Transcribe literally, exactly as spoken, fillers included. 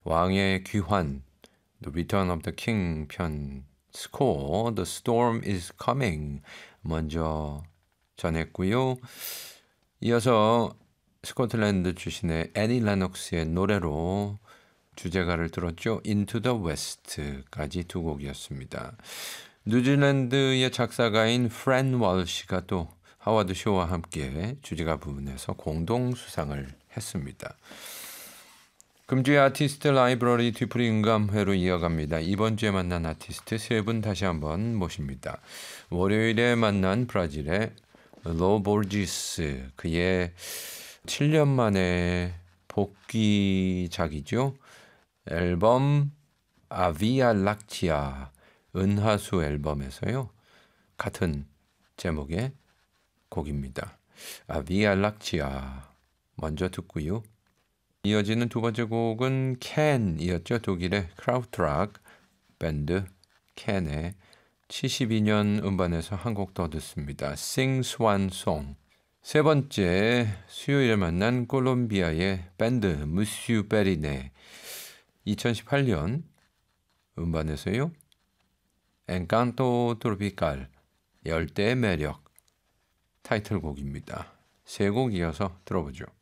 왕의 귀환, The Return of the King 편 스코어, The Storm is Coming 먼저 전했고요. 이어서 스코틀랜드 출신의 애니 레녹스의 노래로 주제가를 들었죠. Into the West까지 두 곡이었습니다. 뉴질랜드의 작사가인 프랜 월시가 또 하워드 쇼와 함께 주제가 부분에서 공동 수상을 했습니다. 금주의 아티스트 라이브러리 뒤풀이 음감회로 이어갑니다. 이번 주에 만난 아티스트 세 분 다시 한번 모십니다. 월요일에 만난 브라질의 로 보르지스, 그의 칠 년 만에 복귀작이죠. 앨범 아비아 락치아, 은하수 앨범에서요. 같은 제목의 곡입니다. 아비아 락치아 먼저 듣고요. 이어지는 두 번째 곡은 캔이었죠. 독일의 크라우트락 밴드 캔의 칠십이 년 음반에서 한 곡 더 듣습니다. Sing Swan Song. 세 번째 수요일에 만난 콜롬비아의 밴드 무슈 베리네, 이천십팔 년 음반에서요. 엔칸토 트로피칼, 열대의 매력 타이틀곡입니다. 세 곡 이어서 들어보죠.